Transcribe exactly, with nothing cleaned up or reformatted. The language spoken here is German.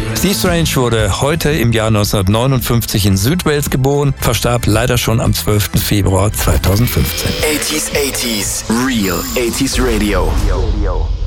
Steve Strange wurde heute im Jahr neunzehnhundertneunundfünfzig in Südwales geboren, verstarb leider schon am zwölften Februar zweitausendfünfzehn. achtziger, achtziger, Real achtziger Radio.